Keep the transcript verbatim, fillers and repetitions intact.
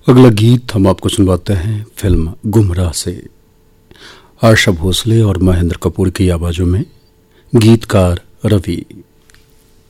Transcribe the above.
अगला गीत हम आपको सुनवाते हैं फिल्म गुमराह से। आशा भोसले और महेंद्र कपूर की आवाजों में, गीतकार रवि।